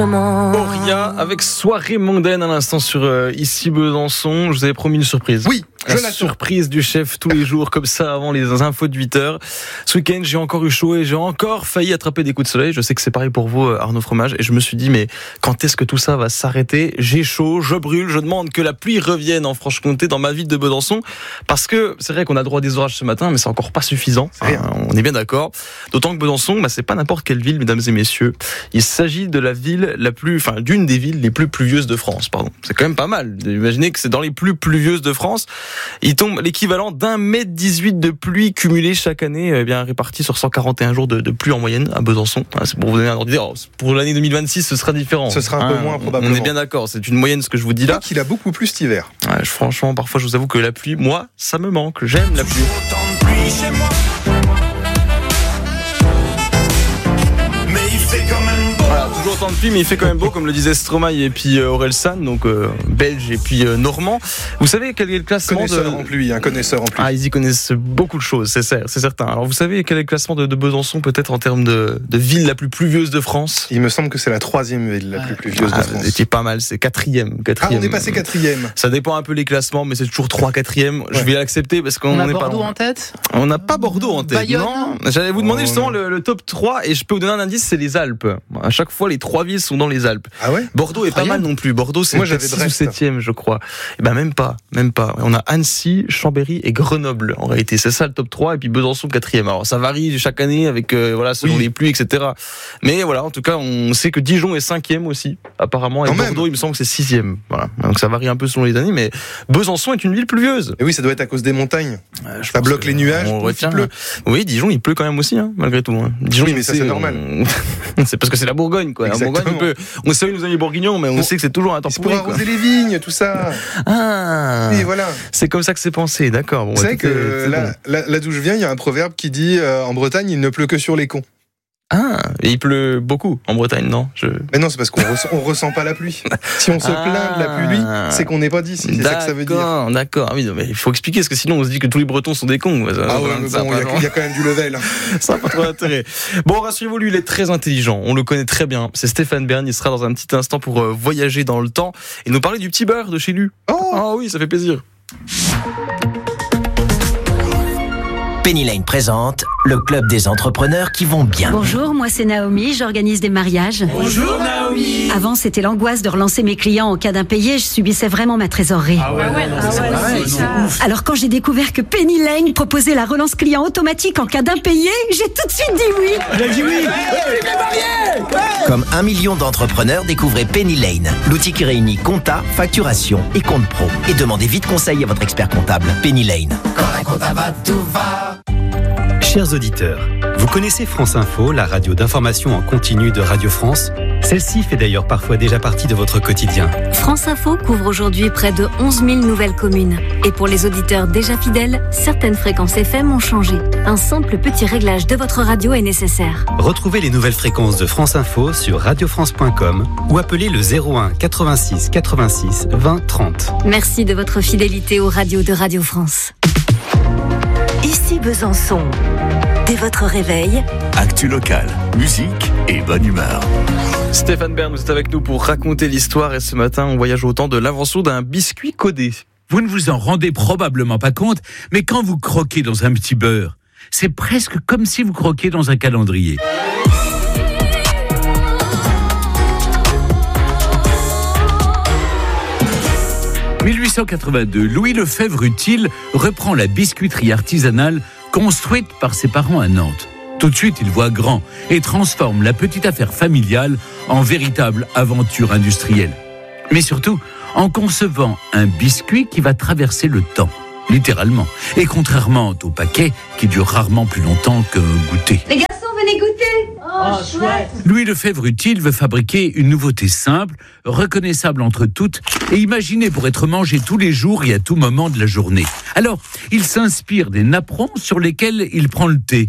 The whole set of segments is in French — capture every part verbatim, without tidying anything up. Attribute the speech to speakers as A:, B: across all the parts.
A: Auria avec Soirée mondaine à l'instant sur euh, Ici Besançon. Je vous avais promis une surprise.
B: Oui, je
A: la
B: l'attends.
A: surprise du chef tous les jours comme ça avant les infos de huit heures. Ce week-end j'ai encore eu chaud et j'ai encore failli attraper des coups de soleil. Je sais que c'est pareil pour vous Arnaud Fromage et je me suis dit mais quand est-ce que tout ça va s'arrêter? J'ai chaud, je brûle, je demande que la pluie revienne en Franche-Comté dans ma ville de Besançon parce que c'est vrai qu'on a droit à des orages ce matin mais c'est encore pas suffisant.
B: C'est rien.
A: Enfin, on est bien d'accord. D'autant que Besançon bah, c'est pas n'importe quelle ville mesdames et messieurs. Il s'agit de la ville la plus, enfin d'une des villes les plus pluvieuses de France, pardon. C'est quand même pas mal. Imaginez que c'est dans les plus pluvieuses de France. Il tombe l'équivalent d'un mètre dix-huit de pluie cumulée chaque année, eh bien répartie sur cent quarante et un jours de, de pluie en moyenne à Besançon. C'est pour vous donner un ordre d'idée. Pour l'année deux mille vingt-six, ce sera différent.
B: Ce sera un
A: hein,
B: peu moins probablement.
A: On est bien d'accord. C'est une moyenne ce que je vous dis là.
B: Qu'il a beaucoup plus cet hiver.
A: Ouais, franchement, parfois je vous avoue que la pluie, moi, ça me manque. J'aime la pluie.
C: Autant de pluie chez moi. Mais il fait quand même beau.
A: Voilà, toujours autant de pluie, mais il fait quand même beau, comme le disait Stromae et puis euh, Aurel San, donc euh, belge et puis euh, normand. Vous savez quel est le classement
B: Connaisseur
A: de...
B: en pluie, un connaisseur en pluie.
A: Ah, ils y connaissent beaucoup de choses, c'est certain. C'est certain. Alors, vous savez quel est le classement de, de Besançon, peut-être en termes de, de ville la plus pluvieuse de France?
B: Il me semble que c'est la troisième ville la plus pluvieuse
A: Ah,
B: de
A: vous
B: France.
A: étiez pas mal, c'est quatrième.
B: Ah,
A: quatrième.
B: on est passé quatrième.
A: Ça dépend un peu les classements, mais c'est toujours trois quatrième. Je
B: Ouais.
A: vais l'accepter parce qu'on
D: On a
A: n'est pas
D: Bordeaux
A: loin.
D: en tête.
A: On n'a pas Bordeaux en tête.
D: Bayonne.
A: Non. J'allais vous demander
B: Oh,
A: justement
B: non.
A: le, le top trois et je peux vous donner un indice, c'est les Alpes. À chaque fois, les trois villes sont dans les Alpes.
B: Ah ouais?
A: Bordeaux est pas mal
D: Incroyable.
A: non plus. Bordeaux, c'est
B: Moi,
A: peut-être
B: j'avais
A: six ou
B: Brest.
A: septième, je crois. Et ben, même pas. Même pas. On a Annecy, Chambéry et Grenoble. En réalité, c'est ça le top trois. Et puis Besançon, quatrième. Alors, ça varie chaque année avec, euh, voilà, selon
B: Oui.
A: les pluies, et cetera. Mais voilà, en tout cas, on sait que Dijon est cinquième aussi, apparemment. Et
B: Quand
A: Bordeaux,
B: même.
A: il me semble que c'est sixième. Voilà. Donc, ça varie un peu selon les années. Mais Besançon est une ville pluvieuse.
B: Et oui, ça doit être à cause des montagnes.
A: Euh, je
B: Ça
A: pense
B: bloque
A: que
B: les nuages,
A: on
B: pouf, il
A: retient.
B: pleut.
A: Oui, Dijon, il pleut quand même aussi, hein, malgré tout. Hein. Dijon,
B: Oui, mais ça,
A: c'est
B: c'est normal.
A: on- c'est parce que c'est la Bourgogne, quoi. En
B: Exactement.
A: Bourgogne, il pleut. On sait nos amis bourguignons, mais on
B: Bon.
A: sait que c'est toujours un temps
B: C'est pour
A: pourri, quoi.
B: arroser les vignes, tout ça.
A: Ah,
B: Oui, voilà.
A: c'est comme ça que c'est pensé, d'accord. Bon,
B: Vous savez
A: écoutez,
B: que
A: c'est
B: là,
A: bon.
B: là, là d'où je viens, il y a un proverbe qui dit euh, en Bretagne, il ne pleut que sur les cons.
A: Ah, et il pleut beaucoup en Bretagne, non? Je...
B: Mais non, c'est parce qu'on ressent, on ressent pas la pluie. Si on se
A: Ah.
B: plaint de la pluie, c'est qu'on n'est pas d'ici. C'est ça que ça veut dire.
A: D'accord, d'accord. Ah oui, non, mais il faut expliquer, parce que sinon on se dit que tous les Bretons sont des cons. Ça,
B: Ah ouais, mais
A: ça,
B: bon, il y, a- il y a quand même du level.
A: ça n'a pas trop d'intérêt. Bon, rassurez-vous, lui, il est très intelligent. On le connaît très bien. C'est Stéphane Bern. Il sera dans un petit instant pour euh, voyager dans le temps et nous parler du petit beurre de chez lui.
B: Oh,
A: Ah oui, ça fait plaisir.
E: Penny Lane présente le club des entrepreneurs qui vont bien.
F: Bonjour, moi c'est Naomi, j'organise des mariages.
C: Bonjour Naomi.
F: Avant, c'était l'angoisse de relancer mes clients en cas d'impayé, je subissais vraiment ma trésorerie. Alors quand j'ai découvert que Penny Lane proposait la relance client automatique en cas d'impayé, j'ai tout de suite dit oui.
E: Comme un million d'entrepreneurs, découvrez Penny Lane, l'outil qui réunit compta, facturation et compte pro. Et demandez vite conseil à votre expert comptable. Penny Lane.
G: Chers auditeurs, vous connaissez France Info, la radio d'information en continu de Radio France? Celle-ci fait d'ailleurs parfois déjà partie de votre quotidien.
H: France Info couvre aujourd'hui près de onze mille nouvelles communes. Et pour les auditeurs déjà fidèles, certaines fréquences F M ont changé. Un simple petit réglage de votre radio est nécessaire.
G: Retrouvez les nouvelles fréquences de France Info sur radio france point com ou appelez le zéro un quatre-vingt-six quatre-vingt-six vingt trente.
H: Merci de votre fidélité aux radios de Radio France.
I: Ici Besançon. Dès votre réveil,
C: Actu locale, musique et bonne humeur.
A: Stéphane Bern, vous êtes avec nous pour raconter l'histoire et ce matin, on voyage au temps de l'invention d'un biscuit codé.
J: Vous ne vous en rendez probablement pas compte, mais quand vous croquez dans un petit beurre, c'est presque comme si vous croquiez dans un calendrier. dix-huit cent quatre-vingt-deux, Louis Lefebvre-Utile reprend la biscuiterie artisanale construite par ses parents à Nantes. Tout de suite, il voit grand et transforme la petite affaire familiale en véritable aventure industrielle. Mais surtout, en concevant un biscuit qui va traverser le temps, littéralement. Et contrairement au paquet, qui dure rarement plus longtemps qu'un goûter.
F: Les garçons, venez goûter. Oh, chouette.
J: Louis Lefebvre-Utile veut fabriquer une nouveauté simple, reconnaissable entre toutes et imaginée pour être mangée tous les jours et à tout moment de la journée. Alors, il s'inspire des napperons sur lesquels il prend le thé.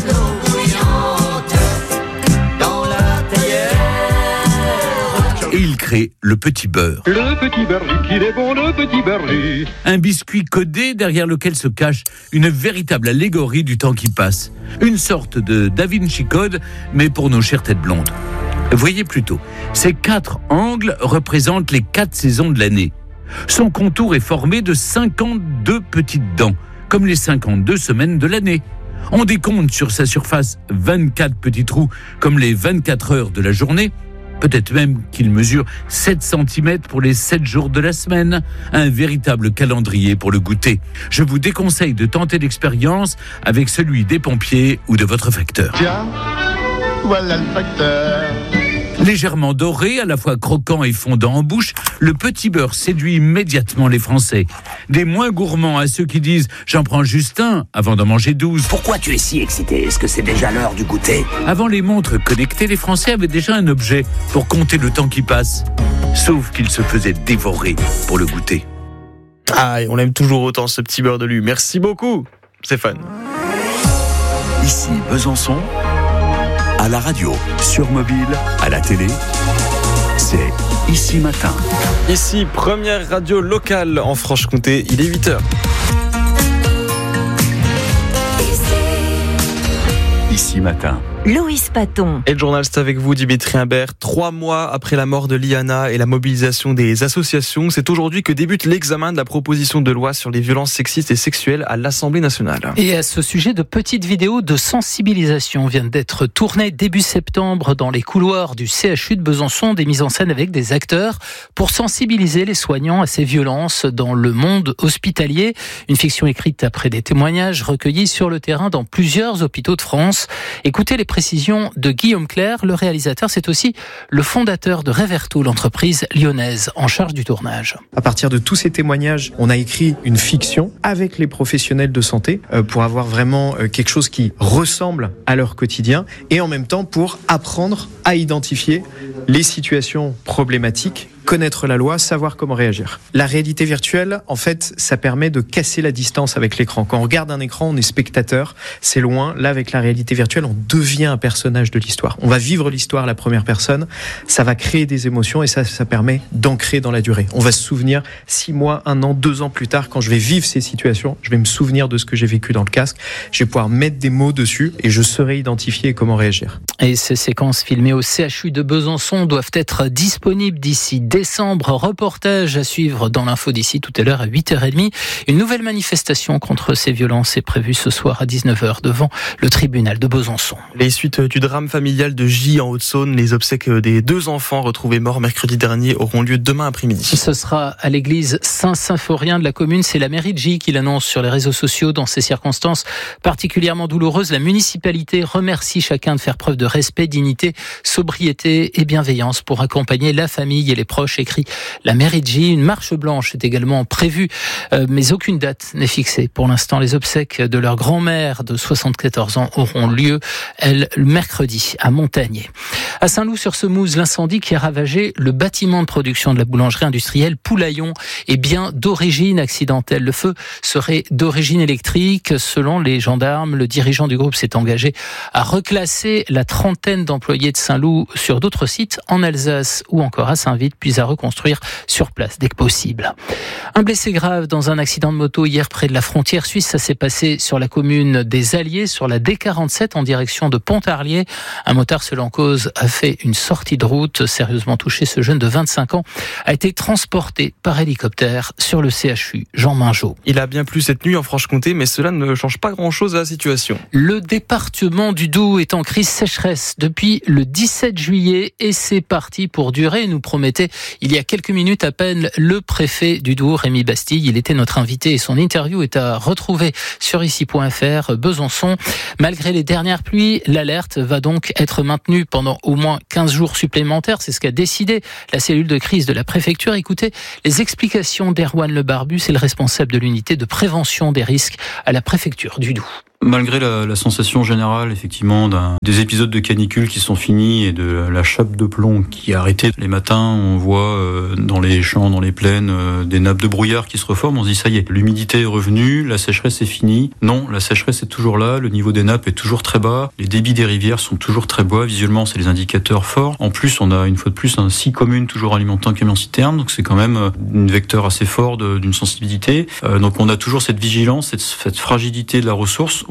J: Et il crée le petit beurre.
K: Le petit beurre qu'il est bon, le petit beurre.
J: Un biscuit codé derrière lequel se cache une véritable allégorie du temps qui passe. Une sorte de Da Vinci Code, mais pour nos chères têtes blondes. Voyez plutôt, ces quatre angles représentent les quatre saisons de l'année. Son contour est formé de cinquante-deux petites dents, comme les cinquante-deux semaines de l'année. On décompte sur sa surface vingt-quatre petits trous, comme les vingt-quatre heures de la journée. Peut-être même qu'il mesure sept centimètres pour les sept jours de la semaine. Un véritable calendrier pour le goûter. Je vous déconseille de tenter l'expérience avec celui des pompiers ou de votre facteur.
C: Tiens, voilà le facteur.
J: Légèrement doré, à la fois croquant et fondant en bouche, le petit beurre séduit immédiatement les Français. Des moins gourmands à ceux qui disent « j'en prends juste un avant d'en manger douze ».
D: Pourquoi tu es si excité ? Est-ce que c'est déjà l'heure du goûter ?
J: Avant les montres connectées, les Français avaient déjà un objet pour compter le temps qui passe. Sauf qu'ils se faisaient dévorer pour le goûter.
A: Ah, et on l'aime toujours autant ce petit beurre de lu. Merci beaucoup, Stéphane.
L: Ici Besançon, à la radio, sur mobile, à la télé, c'est Ici Matin.
A: Ici, première radio locale en Franche-Comté, il est huit heures.
L: Ici Matin.
I: Loïs Paton.
A: Et le journal, c'est avec vous, Dimitri Imbert. Trois mois après la mort de Liana et la mobilisation des associations, c'est aujourd'hui que débute l'examen de la proposition de loi sur les violences sexistes et sexuelles à l'Assemblée nationale.
M: Et à ce sujet, de petites vidéos de sensibilisation viennent d'être tournées début septembre dans les couloirs du C H U de Besançon, des mises en scène avec des acteurs pour sensibiliser les soignants à ces violences dans le monde hospitalier. Une fiction écrite après des témoignages recueillis sur le terrain dans plusieurs hôpitaux de France. Écoutez les précision de Guillaume Clerc, le réalisateur, c'est aussi le fondateur de Reverto, l'entreprise lyonnaise en charge du tournage.
N: À partir de tous ces témoignages, on a écrit une fiction avec les professionnels de santé pour avoir vraiment quelque chose qui ressemble à leur quotidien et en même temps pour apprendre à identifier les situations problématiques, connaître la loi, savoir comment réagir. La réalité virtuelle, en fait, ça permet de casser la distance avec l'écran. Quand on regarde un écran, on est spectateur, c'est loin. Là, avec la réalité virtuelle, on devient un personnage de l'histoire. On va vivre l'histoire à la première personne, ça va créer des émotions et ça, ça permet d'ancrer dans la durée. On va se souvenir six mois, un an, deux ans plus tard, quand je vais vivre ces situations, je vais me souvenir de ce que j'ai vécu dans le casque, je vais pouvoir mettre des mots dessus et je saurai identifier comment réagir.
M: Et ces séquences filmées au C H U de Besançon doivent être disponibles d'ici décembre. Reportage à suivre dans l'info d'ici tout à l'heure à huit heures trente. Une nouvelle manifestation contre ces violences est prévue ce soir à dix-neuf heures devant le tribunal de Besançon.
A: Les suites du drame familial de J en Haute-Saône, les obsèques des deux enfants retrouvés morts mercredi dernier auront lieu demain après-midi.
M: Ce sera à l'église Saint-Symphorien de la commune. C'est la mairie de J qui l'annonce sur les réseaux sociaux. Dans ces circonstances particulièrement douloureuses, la municipalité remercie chacun de faire preuve de respect, dignité, sobriété et bienveillance pour accompagner la famille et les proches, écrit la mairie de J. Une marche blanche est également prévue, euh, mais aucune date n'est fixée. Pour l'instant, les obsèques de leur grand-mère de soixante-quatorze ans auront lieu, elle, le mercredi, à Montagné. À Saint-Loup-sur-Semouse, l'incendie qui a ravagé le bâtiment de production de la boulangerie industrielle Poulaillon est bien d'origine accidentelle. Le feu serait d'origine électrique. Selon les gendarmes, le dirigeant du groupe s'est engagé à reclasser la trentaine d'employés de Saint-Loup sur d'autres sites en Alsace ou encore à Saint-Vite, puis à reconstruire sur place dès que possible. Un blessé grave dans un accident de moto hier près de la frontière suisse. Ça s'est passé sur la commune des Alliés, sur la D quarante-sept en direction de Pontarlier. Un motard seul en cause a fait une sortie de route. Sérieusement touché, ce jeune de vingt-cinq ans a été transporté par hélicoptère sur le C H U Jean Mingeot.
A: Il a bien plu cette nuit en Franche-Comté, mais cela ne change pas grand-chose à la situation.
M: Le département du Doubs est en crise sécheresse depuis le dix-sept juillet et c'est parti pour durer, nous promettait il y a quelques minutes à peine le préfet du Doubs, Rémi Bastille. Il était notre invité et son interview est à retrouver sur ici point f r. Besançon. Malgré les dernières pluies, l'alerte va donc être maintenue pendant au moins quinze jours supplémentaires. C'est ce qu'a décidé la cellule de crise de la préfecture. Écoutez les explications d'Erwan Le Barbu, c'est le responsable de l'unité de prévention des risques à la préfecture du Doubs.
O: Malgré la, la sensation générale, effectivement, d'un, des épisodes de canicule qui sont finis et de la chape de plomb qui a arrêté, les matins, on voit euh, dans les champs, dans les plaines, euh, des nappes de brouillard qui se reforment. On se dit, ça y est, l'humidité est revenue, la sécheresse est finie. Non, la sécheresse est toujours là, le niveau des nappes est toujours très bas, les débits des rivières sont toujours très bas. Visuellement, c'est les indicateurs forts. En plus, on a une fois de plus un six communes toujours alimentant un camion-citerne, donc c'est quand même un vecteur assez fort de, d'une sensibilité. Euh, donc on a toujours cette vigilance, cette, cette fragilité de la ressource.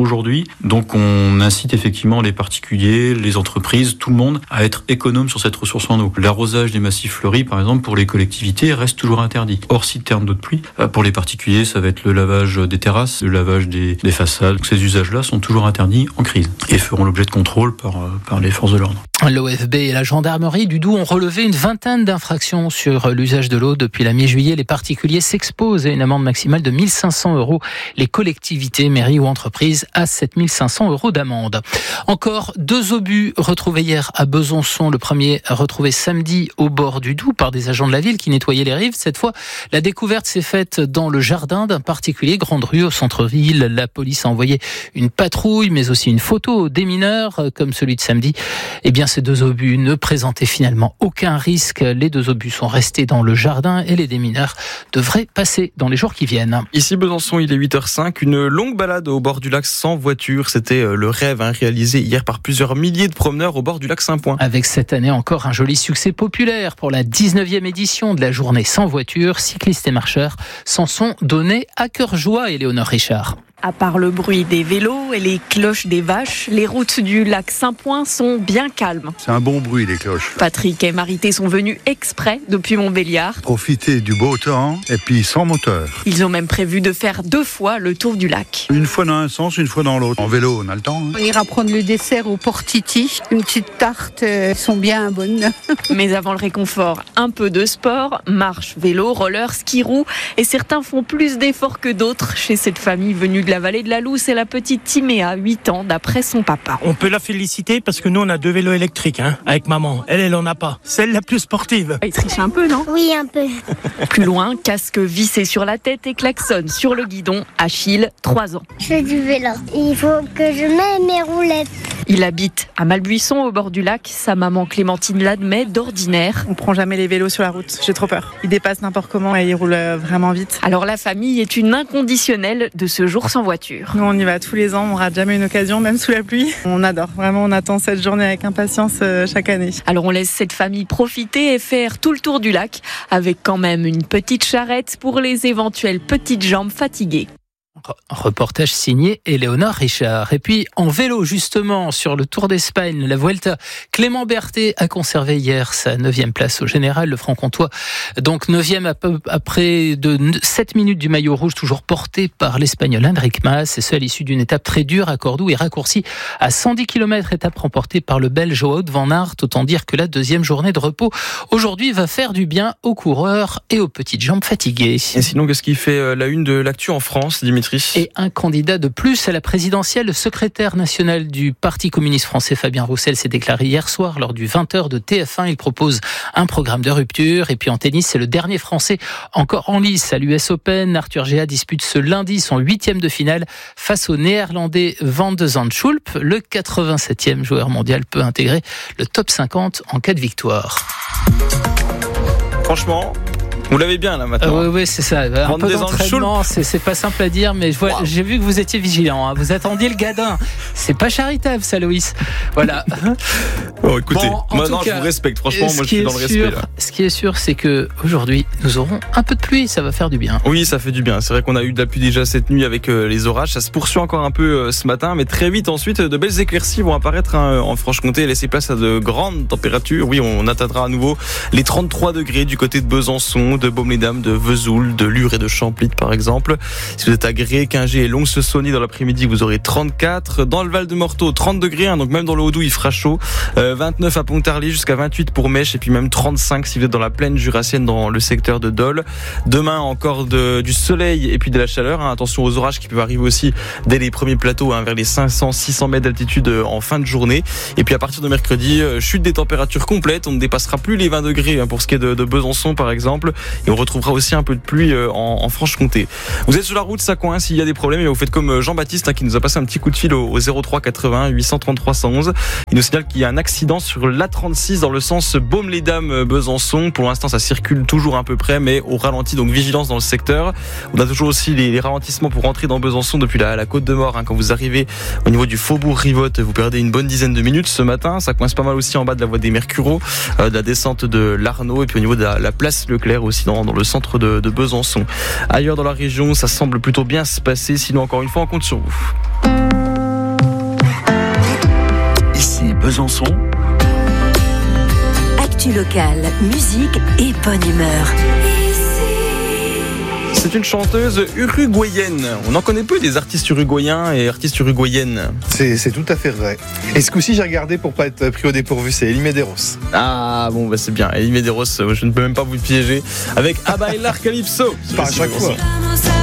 O: aujourd'hui. Donc on incite effectivement les particuliers, les entreprises, tout le monde à être économe sur cette ressource en eau. L'arrosage des massifs fleuris, par exemple, pour les collectivités, reste toujours interdit. Hors citerne d'eau de pluie. Pour les particuliers, ça va être le lavage des terrasses, le lavage des, des façades. Donc ces usages-là sont toujours interdits en crise et feront l'objet de contrôle par, par les forces de l'ordre.
M: L'O F B et la gendarmerie du Doubs ont relevé une vingtaine d'infractions sur l'usage de l'eau. Depuis la mi-juillet, les particuliers s'exposent à une amende maximale de mille cinq cents euros. Les collectivités, mairies ou entreprises à sept mille cinq cents euros d'amende. Encore deux obus retrouvés hier à Besançon. Le premier retrouvé samedi au bord du Doubs par des agents de la ville qui nettoyaient les rives. Cette fois, la découverte s'est faite dans le jardin d'un particulier, grande rue au centre-ville. La police a envoyé une patrouille, mais aussi une photo des mineurs, comme celui de samedi. Eh bien, ces deux obus ne présentaient finalement aucun risque. Les deux obus sont restés dans le jardin et les démineurs devraient passer dans les jours qui viennent.
A: Ici Besançon, il est huit heures cinq. Une longue balade au bord du lac sans voiture. C'était le rêve hein, réalisé hier par plusieurs milliers de promeneurs au bord du lac Saint-Point.
M: Avec cette année encore un joli succès populaire pour la dix-neuvième édition de la journée sans voiture. Cyclistes et marcheurs s'en sont donnés à cœur joie, Éléonore Richard.
P: À part le bruit des vélos et les cloches des vaches, les routes du lac Saint-Point sont bien calmes.
Q: C'est un bon bruit, les cloches.
P: Patrick et Marité sont venus exprès depuis Montbéliard.
Q: Profiter du beau temps et puis sans moteur.
P: Ils ont même prévu de faire deux fois le tour du lac.
Q: Une fois dans un sens, une fois dans l'autre. En vélo, on a le temps. Hein.
R: On ira prendre le dessert au Portiti. Une petite tarte, elles sont bien bonnes.
P: Mais avant le réconfort, un peu de sport, marche, vélo, roller, ski roue. Et certains font plus d'efforts que d'autres chez cette famille venue de la vallée de la Loue. C'est la petite Timéa, huit ans, d'après son papa.
S: On peut la féliciter parce que nous on a deux vélos électriques hein, avec maman. Elle, elle en a pas. C'est elle la plus sportive.
P: Il triche un peu, non ?
T: Oui, un peu.
P: Plus loin, casque vissé sur la tête et klaxonne sur le guidon. Achille, trois ans.
T: Je fais du vélo. Il faut que je mette mes roulettes.
P: Il habite à Malbuisson, au bord du lac. Sa maman Clémentine l'admet d'ordinaire.
U: On prend jamais les vélos sur la route. J'ai trop peur. Ils dépassent n'importe comment et ils roulent vraiment vite.
P: Alors la famille est une inconditionnelle de ce jour sans voiture.
U: Nous on y va tous les ans. On rate jamais une occasion, même sous la pluie. On adore. Vraiment, on attend cette journée avec impatience chaque année.
P: Alors on laisse cette famille profiter et faire tout le tour du lac avec quand même une petite charrette pour les éventuelles petites jambes fatiguées.
M: Reportage signé Éléonore Richard. Et puis en vélo justement sur le Tour d'Espagne, la Vuelta, Clément Berthet a conservé hier sa neuvième place au général. Le Franc-Comtois donc neuvième après de sept minutes du maillot rouge, toujours porté par l'Espagnol Enric Mas, et ce à l'issue d'une étape très dure à Cordoue et raccourcie à cent dix kilomètres, étape remportée par le Belge Wout van Aert. Autant dire que la deuxième journée de repos aujourd'hui va faire du bien aux coureurs et aux petites jambes fatiguées.
A: Et sinon, qu'est-ce qui fait la une de l'actu en France, Dimitri ?
M: Et un candidat de plus à la présidentielle, le secrétaire national du Parti communiste français, Fabien Roussel, s'est déclaré hier soir lors du vingt heures de T F un. Il propose un programme de rupture. Et puis en tennis, c'est le dernier Français encore en lice à l'U S Open. Arthur Géat dispute ce lundi son huitième de finale face au Néerlandais Van de Zandschulp. Le quatre-vingt-septième joueur mondial peut intégrer le top cinquante en cas de victoire.
A: Franchement... Vous l'avez bien là maintenant.
M: Euh, oui, oui, c'est ça. Un peu d'entraînement, c'est, c'est pas simple à dire, mais je vois, wow. J'ai vu que vous étiez vigilant. Hein. Vous attendiez le gadin. C'est pas charitable, ça, Loïs. Voilà.
A: Bon, écoutez, bon, maintenant cas, je vous respecte. Franchement, moi je suis dans le
M: sûr,
A: respect. Là.
M: Ce qui est sûr, c'est que aujourd'hui, nous aurons un peu de pluie. Ça va faire du bien.
A: Oui, ça fait du bien. C'est vrai qu'on a eu de la pluie déjà cette nuit avec euh, les orages. Ça se poursuit encore un peu euh, ce matin, mais très vite ensuite, de belles éclaircies vont apparaître hein, en Franche-Comté et laisser place à de grandes températures. Oui, on atteindra à nouveau les trente-trois degrés du côté de Besançon, de Baume-les-Dames, de Vesoul, de Lure et de Champlit par exemple. Si vous êtes à Gré, Quingé et Lons-le-Saunier dans l'après-midi, vous aurez trente-quatre. Dans le Val-de-Morteau, trente degrés, hein, donc même dans le Haut-Doubs, il fera chaud. Euh, vingt-neuf à Pontarlier, jusqu'à vingt-huit pour Mèche, et puis même trente-cinq si vous êtes dans la plaine jurassienne dans le secteur de Dole. Demain, encore de, du soleil et puis de la chaleur. Hein. Attention aux orages qui peuvent arriver aussi dès les premiers plateaux, hein, vers les cinq cents à six cents mètres d'altitude en fin de journée. Et puis à partir de mercredi, chute des températures complètes. On ne dépassera plus les vingt degrés hein, pour ce qui est de, de Besançon par exemple. Et on retrouvera aussi un peu de pluie en, en Franche-Comté. Vous êtes sur la route, ça coince, s'il y a des problèmes, et vous faites comme Jean-Baptiste hein, qui nous a passé un petit coup de fil au, au zéro trois quatre-vingts huit cent trente-trois cent onze. Il nous signale qu'il y a un accident sur l'A trente-six dans le sens Baume-les-Dames-Besançon. Pour l'instant, ça circule toujours à peu près, mais au ralenti, donc vigilance dans le secteur. On a toujours aussi les, les ralentissements pour rentrer dans Besançon depuis la, la Côte de Mort. Hein, quand vous arrivez au niveau du Faubourg Rivotte, vous perdez une bonne dizaine de minutes ce matin. Ça coince pas mal aussi en bas de la voie des Mercureaux, euh, de la descente de l'Arnaud, et puis au niveau de la, la place Leclerc aussi dans, dans le centre de, de Besançon. Ailleurs dans la région, ça semble plutôt bien se passer. Sinon, encore une fois, on compte sur vous.
L: Besançon.
I: Actu locale, musique et bonne humeur.
A: C'est une chanteuse uruguayenne. On en connaît peu des artistes uruguayens et artistes uruguayennes.
B: C'est, c'est tout à fait vrai. Et ce coup-ci, j'ai regardé pour pas être pris au dépourvu, c'est Eli Medeiros.
A: Ah bon, bah c'est bien. Eli Medeiros, je ne peux même pas vous piéger. Avec A Bailar Calypso.
B: Pas à chaque fois.